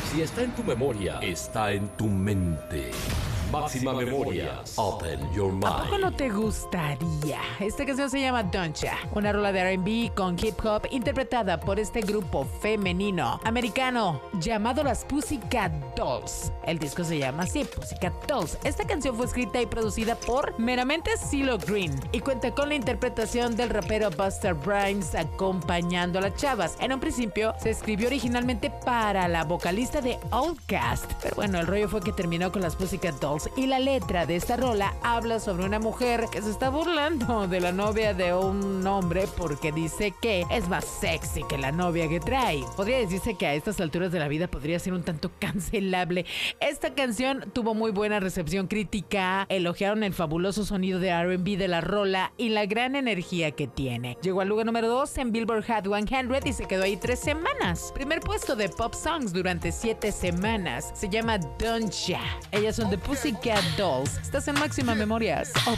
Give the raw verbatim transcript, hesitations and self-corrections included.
Si está en tu memoria, está en tu mente. Máxima Memorias. Open your mind. ¿A poco no te gustaría? Esta canción se llama Doncha, una rola de R and B con hip hop interpretada por este grupo femenino americano llamado las Pussycat Dolls. El disco se llama así, Pussycat Dolls. Esta canción fue escrita y producida por meramente CeeLo Green y cuenta con la interpretación del rapero Busta Rhymes acompañando a las chavas. En un principio se escribió originalmente para la vocalista de Outkast, pero bueno, el rollo fue que terminó con las Pussycat Dolls. Y la letra de esta rola habla sobre una mujer que se está burlando de la novia de un hombre porque dice que es más sexy que la novia que trae. Podría decirse que a estas alturas de la vida podría ser un tanto cancelable. Esta canción tuvo muy buena recepción crítica, elogiaron el fabuloso sonido de R and B de la rola y la gran energía que tiene. Llegó al lugar número dos en Billboard Hot cien y se quedó ahí tres semanas. Primer puesto de Pop Songs durante siete semanas. Se llama Doncha. Ellas son de Pussycat Dolls. Estás en Máxima Memorias. Open